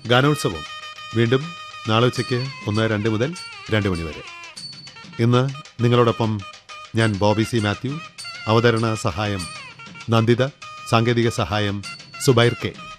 ഗാനോത്സവം വീണ്ടും നാളെ ഉച്ചയ്ക്ക് 1-2 മുതൽ 2 മണി വരെ. ഇന്ന് നിങ്ങളോടൊപ്പം ഞാൻ ബോബി സി മാത്യു. അവതരണ സഹായം നന്ദിത, സാങ്കേതിക സഹായം സുബൈർ കെ.